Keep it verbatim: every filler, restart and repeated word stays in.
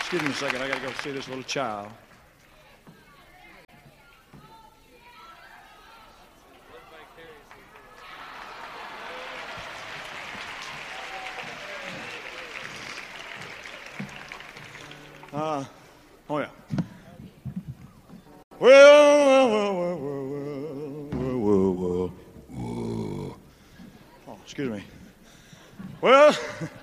Excuse me a second. I got to go see this little child. Uh, oh, yeah. Well, well, well, well, well, well, well, well. Oh, excuse me. Well,